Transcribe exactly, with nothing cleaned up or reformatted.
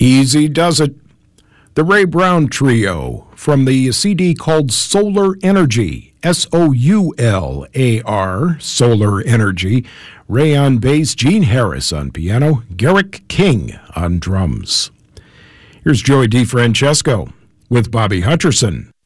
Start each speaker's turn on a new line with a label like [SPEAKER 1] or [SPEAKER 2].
[SPEAKER 1] Easy does it. The Ray Brown Trio from the C D called Solar Energy, S O U L A R, Solar Energy. Ray on bass, Gene Harris on piano, Garrick King on drums. Here's Joey DeFrancesco with Bobby Hutcherson.